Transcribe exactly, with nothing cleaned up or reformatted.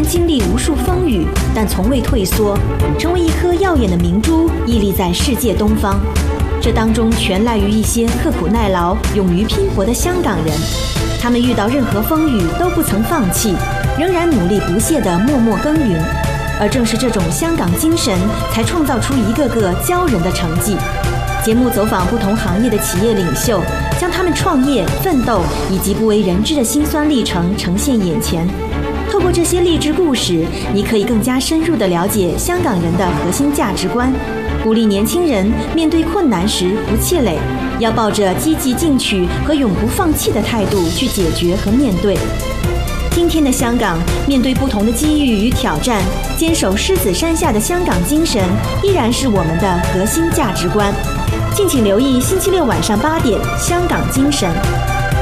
然经历无数风雨，但从未退缩，成为一颗耀眼的明珠，屹立在世界东方。这当中全赖于一些刻苦耐劳、勇于拼搏的香港人。他们遇到任何风雨都不曾放弃，仍然努力不懈地默默耕耘。而正是这种香港精神，才创造出一个个骄人的成绩。节目走访不同行业的企业领袖，将他们创业、奋斗以及不为人知的辛酸历程呈现眼前。透过这些励志故事，你可以更加深入地了解香港人的核心价值观，鼓励年轻人面对困难时不气馁，要抱着积极进取和永不放弃的态度去解决和面对。今天的香港，面对不同的机遇与挑战，坚守狮子山下的香港精神，依然是我们的核心价值观。敬请留意星期六晚上八点，《香港精神》。